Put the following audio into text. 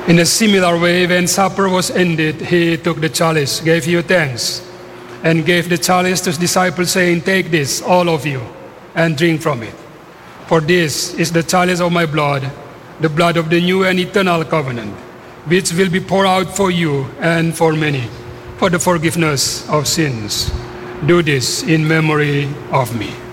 In a similar way, when supper was ended, he took the chalice, gave you thanks, and gave the chalice to his disciples, saying, "Take this, all of you, and drink from it. For this is the chalice of my blood, the blood of the new and eternal covenant, which will be poured out for you and for many, for the forgiveness of sins. Do this in memory of me."